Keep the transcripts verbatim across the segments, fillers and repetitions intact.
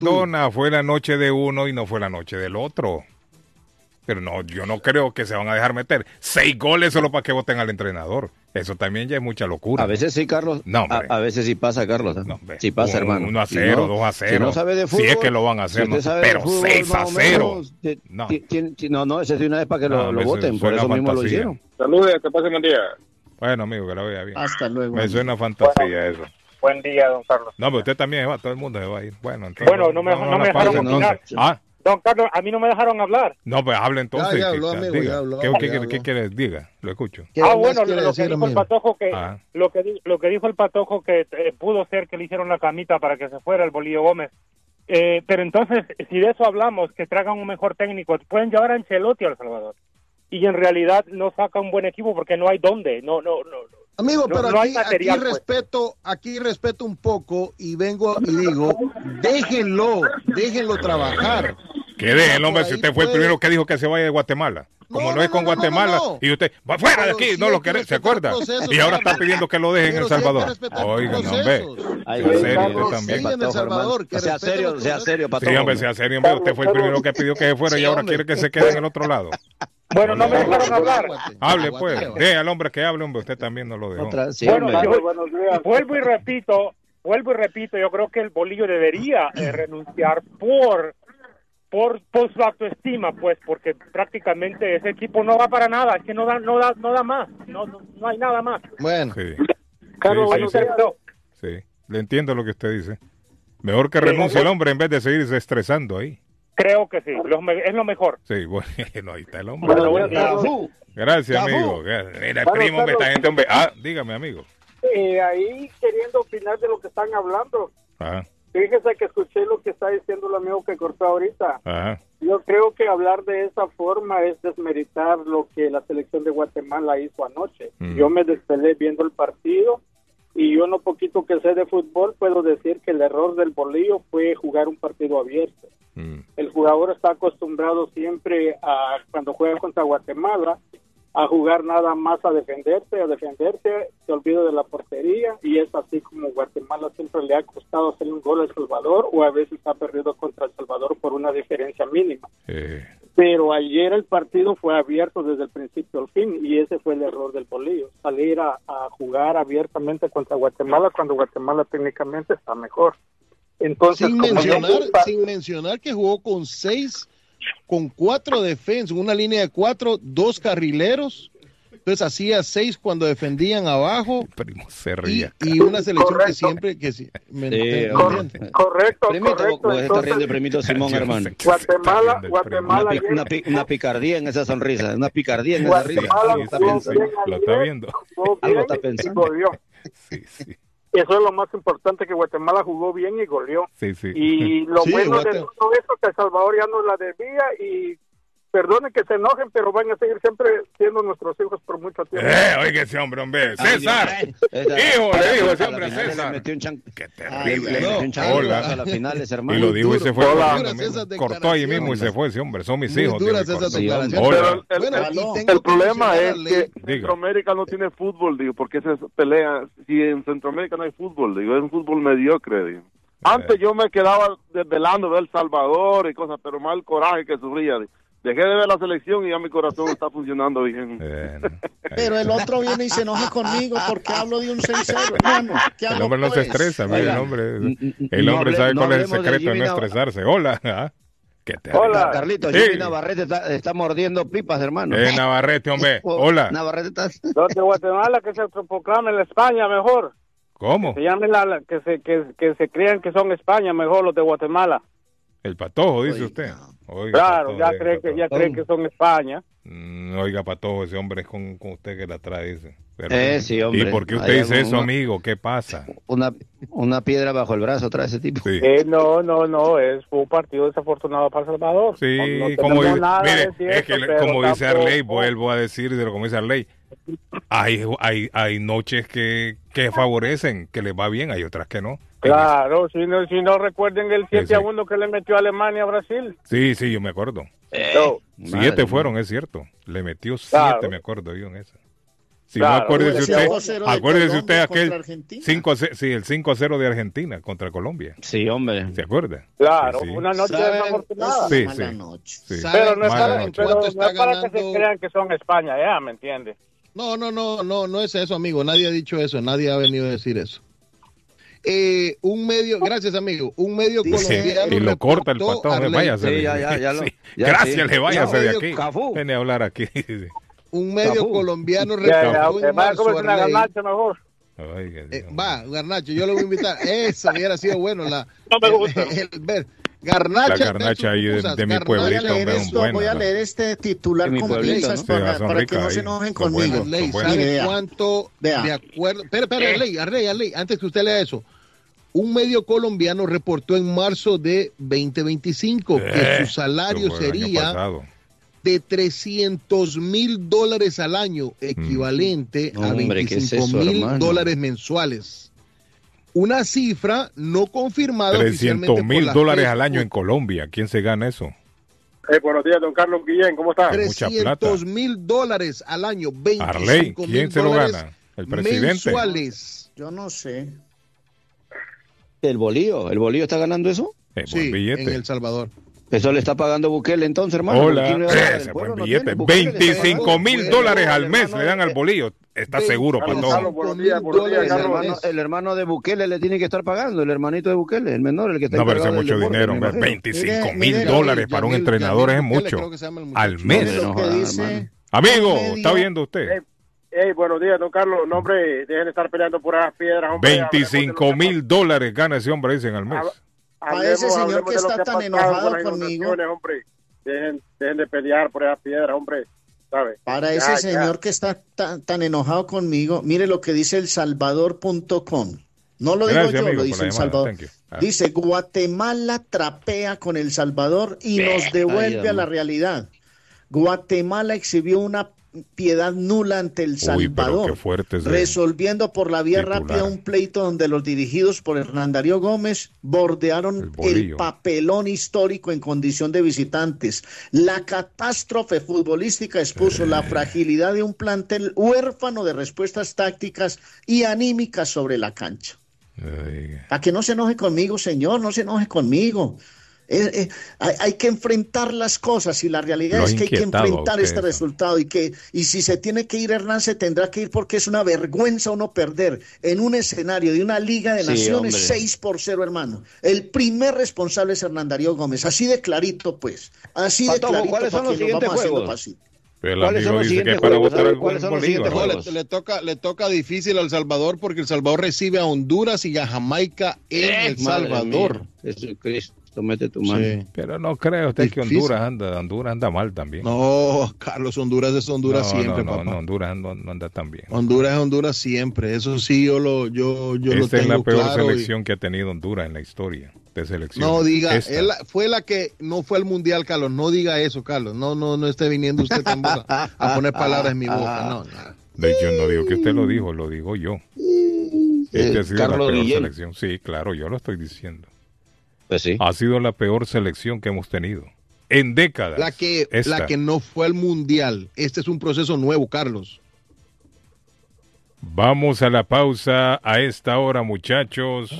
Perdona, fue la noche de uno y no fue la noche del otro. Pero no, yo no creo que se van a dejar meter seis goles solo para que voten al entrenador. Eso también ya es mucha locura. A veces sí, Carlos. No, a, a veces sí pasa, Carlos. ¿eh? No, hombre. Sí pasa, Un, hermano. uno a cero, si no, dos a cero. Si no sabe de fútbol. Si es que lo van a hacer, si no, pero fútbol, seis a cero. No. no, no, ese es de una vez para que no, lo, lo voten. Por eso mismo lo hicieron. Saludos, que pasen buen día. Bueno, amigo, que la vea bien. Hasta luego. Me suena fantasía bueno, eso. Buen día, don Carlos. No, pero usted también se va, todo el mundo se va a ir. Bueno, entonces. Bueno, no me, no me dejaron entonces. Ah. Don Carlos, a mí no me dejaron hablar. No, pues hable entonces. Ya, ya habló, amigo, diga. ya habló, ¿Qué, ya qué, habló. ¿Qué quieres? Diga, lo escucho. Ah, bueno, quiere lo, lo que decir, dijo el amigo? Patojo que Ah. lo que di- lo que dijo el Patojo que eh, pudo ser que le hicieron la camita para que se fuera el Bolillo Gómez. Eh, pero entonces, si de eso hablamos, que traigan un mejor técnico, pueden llevar a Ancelotti a El Salvador. Y en realidad no saca un buen equipo porque no hay dónde. No, no, no. no. Amigo, No- pero no hay aquí, material, aquí pues. respeto, aquí respeto un poco y vengo y digo, déjenlo, déjenlo trabajar. Que déjenlo, hombre, Por si ahí usted fue el puede- primero que dijo que se vaya de Guatemala. Como No, no, no, es con no, no, Guatemala, no, no. y usted, va fuera de Pero aquí, sí no hay lo que quiere, ¿se respetar acuerda? procesos, Y ahora está Carlos. pidiendo que lo dejen en Pero El sí hay que Salvador. respetar Oigan, procesos. hombre, Ay, sea ay, serio ay, usted ay, también. Sí, en El Patojo, Salvador, hermano. que Sea respeten serio, los sea procesos. serio, Patojo. Sí, hombre, sea serio, hombre, usted fue el primero que pidió que se fuera y Sí, ahora hombre. quiere que se quede en el otro lado. Bueno, no me dejaron hablar. Hable pues, deje al hombre que hable, hombre, usbre, usted también no lo dejó. Otra, sí, Bueno, hombre. yo- vuelvo y repito, vuelvo y repito, yo creo que el Bolillo debería eh, renunciar por, por por su autoestima, pues, porque prácticamente ese equipo no va para nada, es que no da no da no da más, no no, no hay nada más. Bueno, Sí, Carlos, sí, bueno, sí, no, sí, le entiendo lo que usted dice. Mejor que renuncie el hombre en vez de seguirse estresando ahí. creo que sí, lo me- es lo mejor. Sí, bueno, ahí está el hombre. Bueno, buen día. Gracias, Cafú. amigo. Mira, Carlos, primo, hombre, Carlos. esta gente, hombre. Ah, dígame, amigo. Eh, ahí queriendo opinar de lo que están hablando. Ajá, Fíjese que escuché lo que está diciendo el amigo que cortó ahorita. ajá. Yo creo que hablar de esa forma es desmeritar lo que la selección de Guatemala hizo anoche. Mm. Yo me desvelé viendo el partido y yo en lo poquito que sé de fútbol puedo decir que el error del Bolillo fue jugar un partido abierto. Mm. El jugador está acostumbrado siempre a, cuando juega contra Guatemala, a jugar nada más a defenderse, a defenderse, se olvida de la portería, y es así como Guatemala siempre le ha costado hacer un gol a El Salvador, o a veces ha perdido contra El Salvador por una diferencia mínima. Eh, Pero ayer el partido fue abierto desde el principio al fin, y ese fue el error del Bolillo, salir a, a jugar abiertamente contra Guatemala cuando Guatemala técnicamente está mejor. Entonces, sin como yo- mencionar, sin mencionar que jugó con seis, con cuatro defensas, una línea de cuatro, dos carrileros, entonces hacía seis cuando defendían abajo, primo se y, ría. y una selección que Correcto. siempre, que si, ¿me Sí, entiendes? hombre. correcto, Primito, correcto. vos estás Entonces, riendo, primito Simón, Yo no hermano. sé qué se está Guatemala- riendo el Guatemala- Una, primo. pi- una, pi- una picardía en esa sonrisa, una picardía en esa risa. Guatemala Algo está jugó pensando. bien Lo está ayer, viendo. jugó Algo bien está y pensando. goleó. Sí, sí, Eso es lo más importante, que Guatemala jugó bien y goleó. sí, sí. Y lo Sí, bueno de Guate- todo eso que El Salvador ya nos la debía, y perdone que se enojen, pero van a seguir siempre siendo nuestros hijos por mucho tiempo. Eh, oiga ese hombre, hombre. César. Esa- Hijo, le dijo ese a la hombre a final le César. metió un chan- Qué le terrible. metió un No, chanclazo hola. a las finales, hermano. Y lo dijo y se fue. Hola. corriendo Duras esas mismo. Cortó ahí mismo y se declaraciones. fue ese hombre. Son mis Muy hijos. duras dijo, y esas cortó. declaraciones. Hola. Pero el, Bueno, el- aquí el tengo que problema mencionar es la que ley. Diga. Centroamérica no tiene fútbol, digo, porque se pelea. Si en Centroamérica no hay fútbol, digo, es un fútbol mediocre, digo. Antes yo me quedaba desvelando ver El Salvador y cosas, pero mal coraje que sufría. Digo. Dejé de ver la selección y ya mi corazón está funcionando bien. Bueno, ahí Pero el está. otro viene y se enoja conmigo porque hablo de un seis cero, hermano. ¿Qué El hago, hombre no se pues? estresa, mire, el Oiga, hombre, n- n- el no hombre hable- sabe no cuál es el hablemos de secreto de no Jimmy Nav- estresarse. Hola. ¿ah? ¿Qué te Hola. Carlitos, Sí. Jimmy Navarrete está, está mordiendo pipas, hermano. Eh, Navarrete, hombre. Hola. Navarrete está... Los de Guatemala que se proclamen la España mejor. ¿Cómo? Se llamen la, la- que se que, que se crean que son España mejor los de Guatemala. El patojo, dice Oiga. usted. Oiga, Claro, Patojo, ya oiga, creen que Patojo. ya creen que son España. Mm, oiga, Patojo, ese hombre es con, con usted que la trae, dice. Pero- Eh, sí, hombre. ¿Y por qué usted Hay dice eso, alguna- amigo? ¿Qué pasa? Una, una piedra bajo el brazo trae ese tipo. Sí. Eh, no, no, no, es fue un partido desafortunado para El Salvador. Sí, No- no como, tenemos dice- nada mire, de es cierto, que le- pero como dice tampoco- Arley, vuelvo a decir, de lo como dice Arley, hay, hay, hay noches que, que favorecen, que les va bien, hay otras que no. Claro, si no, si no recuerden el siete Sí, sí. a uno que le metió Alemania a Brasil. Sí, sí, yo me acuerdo. No. Siete Madre fueron, mía. es cierto. Le metió siete, Claro. me acuerdo yo en esa. Si Claro, no, acuérdese cinco usted, cero de acuérdese usted Colombia aquel contra Argentina. cinco a cero, sí, el cinco a cero de Argentina contra Colombia. Sí, hombre. ¿Se acuerda? Claro, Sí, sí. una noche ¿Saben? desafortunada. Sí, Mala sí. noche. Sí. Pero no es Mala para, noche. pero ¿Cuánto no está es para que se ganando? crean que son España, ya, ¿me entiendes? No, no, no, no, no es eso, amigo. Nadie ha dicho eso, nadie ha venido a decir eso. Eh, un medio, gracias, amigo. Un medio Dice- colombiano Y lo corta el reportó, patón, Arley, váyase. Sí, ya, ya, ya lo- Sí. ya, Gracias, sí. le váyase Ya, de medio aquí. Cafú. Viene a hablar aquí. un medio Cafú. colombiano Ya, ya, reportó que en vaya a marzo, comerse una Arley. garnacha mejor. Ay, Dios Eh, mío. va, Garnacho, yo lo voy a invitar. Eso hubiera sido bueno. La, No me gusta. el- el ver. Garnacha, La garnacha ahí de- de mi Garnacha, Voy a pueblito, leer hombre, esto, buena, voy a ¿no? leer este titular En mi con pueblito, pinzas ¿no? para, Sí, son para que ricas no ahí. se enojen Son conmigo. buenas. Arley, Son ¿sabe buenas. Mire, vea. cuánto Vea. de acuerdo? Espera, espera, Arley, Arley, Arley, antes que usted lea eso. Un medio colombiano reportó en marzo de veinte veinticinco que Eh, su salario eso fue el año sería pasado. de trescientos mil dólares al año, equivalente Mm. a Hombre, ¿qué es veinticinco eso, mil hermano? dólares mensuales. Una cifra no confirmada oficialmente trescientos por mil la dólares Facebook. al año en Colombia. ¿Quién se gana eso? Eh, buenos días, don Carlos Guillén, ¿cómo está? mucha plata. trescientos mil dólares al año, Arley, veinticinco ¿quién mil se lo dólares gana? ¿El presidente? mensuales. Yo no sé. El bolillo, el bolillo está ganando eso. Eh, buen Sí, billete. en El Salvador. Eso le está pagando Bukele entonces, hermano. Hola, ¿Quién le va a dar? ese El buen pueblo no billete. tiene. Bukele le está veinticinco pagando. mil Bueno, dólares al el mes hermano le dan de- al bolillo. ¿Está seguro, Carlos, Patón? Carlos, buenos días, buenos días, El dólares al Carlos. hermano, mes. el hermano de Bukele le tiene que estar pagando, el hermanito de Bukele, el menor, el que está No, pero eso es encargado del mucho deporte, dinero, me hombre. imagino. veinticinco Mire, mil mire, dólares para un Yamil- entrenador Yamil es Bukele, mucho. creo que se llama el muchacho. Al mes. Mire lo no que joda, dice. hermano. Amigo, medio- ¿está viendo usted? Hey, hey, buenos días, don Carlos. No, hombre, dejen de estar peleando por esas piedras, hombre. veinticinco mil dólares gana ese hombre, dicen al mes. A ese señor hablemos que de lo está ha tan pasado enojado con las conmigo. inundaciones, hombre. Dejen, dejen de pelear por esas piedras, hombre. ¿Sabe? Para Ya, ese ya. señor que está tan, tan enojado conmigo, mire lo que dice el salvador punto com. No lo digo Gracias, yo, amigo, lo por dice la El llamada. Salvador. Thank you. Ah. Dice, Guatemala trapea con El Salvador y nos devuelve Ay, a la amor. realidad. Guatemala exhibió una piedad nula ante El Uy, pero Salvador, qué fuerte ese resolviendo por la vía titular. rápida un pleito donde los dirigidos por Hernán Darío Gómez El bordearon el, bolillo. papelón histórico en condición de visitantes. La catástrofe futbolística expuso Eh. la fragilidad de un plantel huérfano de respuestas tácticas y anímicas sobre la cancha. Ay, Para que no se enoje conmigo, señor, no se enoje conmigo. Eh, eh, hay, hay que enfrentar las cosas y la realidad Lo ha es que hay que inquietado a enfrentar usted este eso. resultado y que y si se tiene que ir Hernán se tendrá que ir porque es una vergüenza uno perder en un escenario de una Liga de Sí, Naciones hombre. seis por cero, hermano. El primer responsable es Hernán Darío Gómez, así de clarito pues, así de Patojo, clarito ¿cuáles son para los que nos siguientes vamos haciendo juegos? pasito. pero el ¿Cuáles son amigo los dice que es siguientes para juegos? votar A ver, al ¿cuáles son los bolillo. siguientes No, juegos? le, le toca, le toca difícil a El Salvador porque El Salvador recibe a Honduras y a Jamaica en El Madre Salvador. mía, Jesucristo, mete tu mano. Sí. Pero no cree usted que Difícil. Honduras anda, Honduras anda mal también. No, Carlos, Honduras es Honduras no, siempre, no, no, papá. no, Honduras no, no anda tan bien. Honduras es Honduras siempre. Eso sí, yo lo, yo, yo lo Esta tengo es la peor claro. y- selección que ha tenido Honduras en la historia de selección. No diga, Esta. él fue la que no fue al mundial, Carlos. No diga eso, Carlos. No, no, no esté viniendo usted tan boca a poner palabras en mi boca. No, no. De hecho, no digo que usted lo dijo, lo digo yo. Esta ha sido la Carlos peor Guillén. selección. Sí, claro, yo lo estoy diciendo. Pues sí. Ha sido la peor selección que hemos tenido en décadas. La que, Esta. la que no fue al mundial. Este es un proceso nuevo, Carlos. Vamos a la pausa a esta hora, muchachos,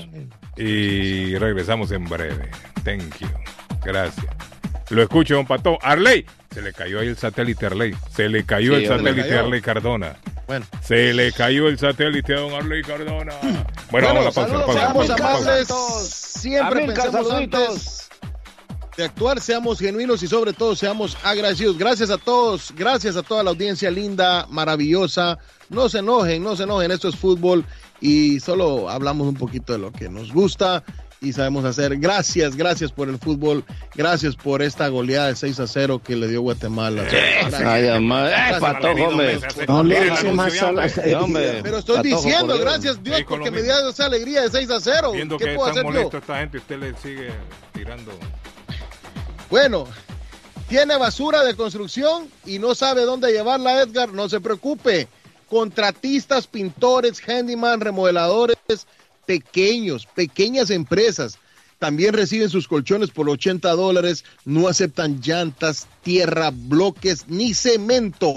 y regresamos en breve. Thank you. Gracias. Lo escucho, don Patón. Arley, se le cayó ahí el satélite Arley. Se le cayó Sí, el hombre. satélite ¿Se le cayó? Arley Cardona. Bueno, Se le cayó el satélite a don Arley Cardona. Bueno, vamos a la pausa. saludos, la pausa, seamos la pausa. amables. Santos. Siempre Amilcar, pensemos saluditos. antes de actuar, seamos genuinos y sobre todo seamos agradecidos. Gracias a todos, gracias a toda la audiencia linda, maravillosa. No se enojen, no se enojen, esto es fútbol y solo hablamos un poquito de lo que nos gusta y sabemos hacer. Gracias, gracias por el fútbol, gracias por esta goleada de seis a cero que le dio Guatemala. Ay, amor. Eh, Patojo, hombre. No le Mira, eche el más anuncio a la ya, Sí, hombre. Pero estoy Patojo, diciendo, por Dios. gracias Dios Sí, con porque lo me mismo. dio esa alegría de seis a cero. Viendo ¿Qué que puedo está hacer molesto yo? esta gente, usted le sigue tirando. Bueno, tiene basura de construcción y no sabe dónde llevarla, Edgar, no se preocupe. Contratistas, pintores, handyman, remodeladores, pequeños, pequeñas empresas. También reciben sus colchones por ochenta dólares, no aceptan llantas, tierra, bloques ni cemento.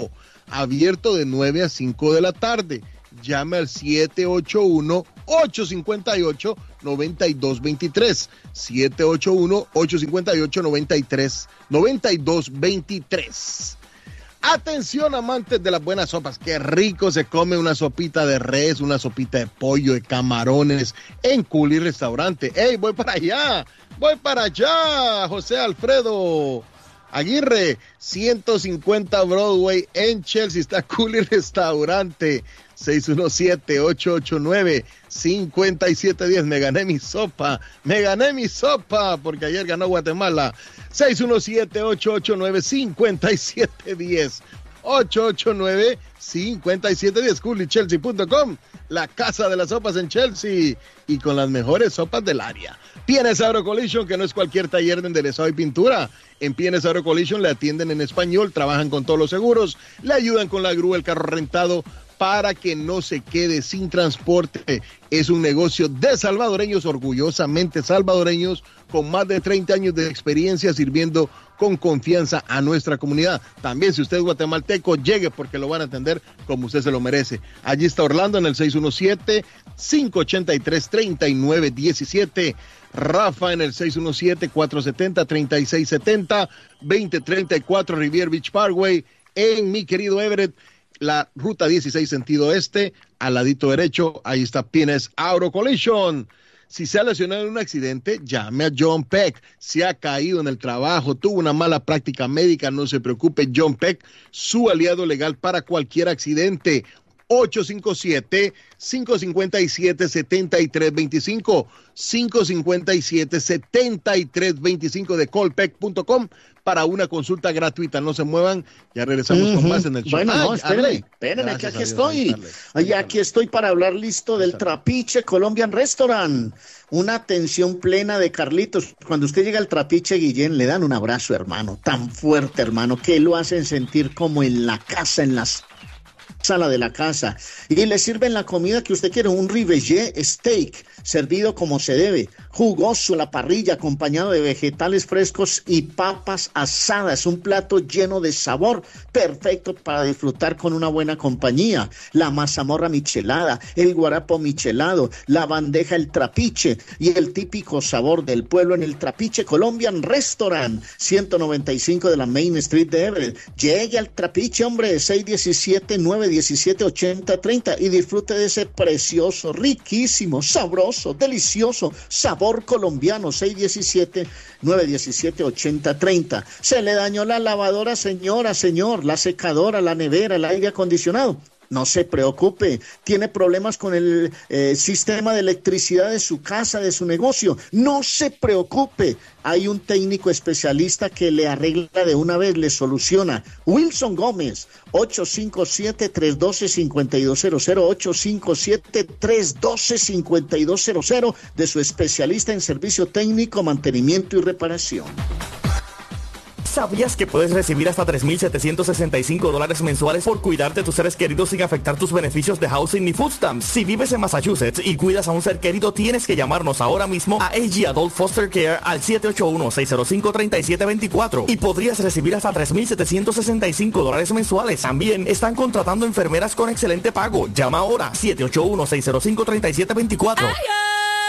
abierto de nueve a cinco de la tarde. Llame al siete ocho uno, ocho cinco ocho, nueve dos dos tres. siete ocho uno, ocho cinco ocho, nueve tres, nueve dos dos tres. Atención, amantes de las buenas sopas, qué rico se come una sopita de res, una sopita de pollo, de camarones en Culi Restaurante. ¡Ey, voy para allá! ¡Voy para allá! José Alfredo Aguirre, ciento cincuenta Broadway en Chelsea, está Culi Restaurante. seis uno siete, ocho ocho nueve, cinco siete uno cero. Me gané mi sopa, me gané mi sopa, porque ayer ganó Guatemala. seis uno siete, ocho ocho nueve, cinco siete uno cero. ocho ocho nueve, cinco siete uno cero. Culi Chelsea punto com, la casa de las sopas en Chelsea y con las mejores sopas del área. P N S Auto Collision, que no es cualquier taller de enderezado y pintura. En P N S Auto Collision le atienden en español, trabajan con todos los seguros, le ayudan con la grúa, el carro rentado, para que no se quede sin transporte. Es un negocio de salvadoreños, orgullosamente salvadoreños, con más de treinta años de experiencia sirviendo con confianza a nuestra comunidad. También, si usted es guatemalteco, llegue porque lo van a atender como usted se lo merece. Allí está Orlando en el seis uno siete, cinco ocho tres, tres nueve uno siete. Rafa en el seis uno siete, cuatro siete cero, tres seis siete cero, dos cero tres cuatro Riviera Beach Parkway. En mi querido Everett, la ruta dieciséis sentido este, al ladito derecho, ahí está P N S Auto Collision. Si se ha lesionado en un accidente, llame a John Peck. Si ha caído en el trabajo, tuvo una mala práctica médica, no se preocupe, John Peck, su aliado legal para cualquier accidente. ocho cinco siete, cinco cinco siete, siete tres dos cinco, cinco cinco siete, siete tres dos cinco de colpec punto com para una consulta gratuita. No se muevan, ya regresamos uh-huh. con más en el show. Bueno, Ay, no, espérenme, espérenme, que aquí Dios, estoy. Ay, aquí estoy para hablar listo del Trapiche Colombian Restaurant. Una atención plena de Carlitos. Cuando usted llega al Trapiche, Guillén, le dan un abrazo, hermano, tan fuerte, hermano, que lo hacen sentir como en la casa, en las sala de la casa, y le sirven la comida que usted quiere, un ribeye steak servido como se debe, jugoso a la parrilla acompañado de vegetales frescos y papas asadas, un plato lleno de sabor, perfecto para disfrutar con una buena compañía. La mazamorra michelada, el guarapo michelado, la bandeja el trapiche y el típico sabor del pueblo en el Trapiche Colombian Restaurant, ciento noventa y cinco de la Main Street de Everett. Llegue al Trapiche, hombre, seis uno siete, nueve uno siete, ocho cero tres cero y disfrute de ese precioso, riquísimo, sabroso, delicioso sabor colombiano. Seis uno siete, nueve uno siete, ocho cero tres cero. Se le dañó la lavadora, señora, señor, la secadora, la nevera, el aire acondicionado. No se preocupe, tiene problemas con el eh, sistema de electricidad de su casa, de su negocio. No se preocupe, hay un técnico especialista que le arregla de una vez, le soluciona. Wilson Gómez, ocho cinco siete, tres uno dos, cinco dos cero cero, ocho cinco siete, tres uno dos, cinco dos cero cero, de su especialista en servicio técnico, mantenimiento y reparación. ¿Sabías que puedes recibir hasta tres mil setecientos sesenta y cinco dólares mensuales por cuidar de tus seres queridos sin afectar tus beneficios de housing ni food stamps? Si vives en Massachusetts y cuidas a un ser querido, tienes que llamarnos ahora mismo a A G Adult Foster Care al siete ocho uno, seis cero cinco, tres siete dos cuatro y podrías recibir hasta tres mil setecientos sesenta y cinco dólares mensuales. También están contratando enfermeras con excelente pago. Llama ahora siete ocho uno, seis cero cinco, tres siete dos cuatro.